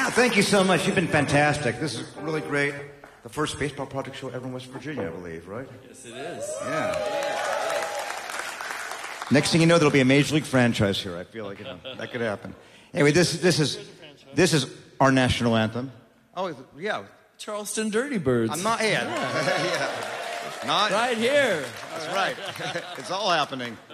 Thank you so much. You've been fantastic. This is really great. The first baseball project show ever in West Virginia, I believe, right? Yes, it is. Yeah. Next thing you know, there'll be a Major League franchise here. I feel like that could happen. Anyway, this is our national anthem. Oh, yeah. Charleston Dirty Birds. I'm not. Yeah. Not right here. That's right. It's all happening.